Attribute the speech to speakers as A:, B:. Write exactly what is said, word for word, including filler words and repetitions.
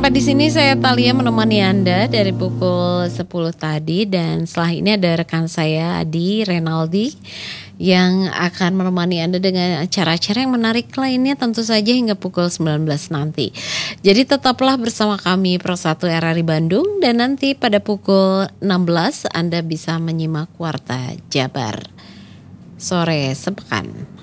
A: Sampai di sini saya Thalia menemani Anda dari pukul sepuluh tadi, dan setelah ini ada rekan saya Adi Renaldi yang akan menemani Anda dengan acara-acara yang menarik lainnya tentu saja hingga pukul sembilan belas nanti. Jadi tetaplah bersama kami Pro satu R R I Bandung, dan nanti pada pukul enam belas Anda bisa menyimak Warta Jabar Sore Sepekan.